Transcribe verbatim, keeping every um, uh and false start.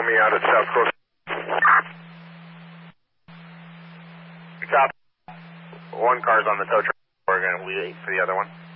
me out at South Coast. Copy. One car's on the tow truck. We're going to wait for the other one.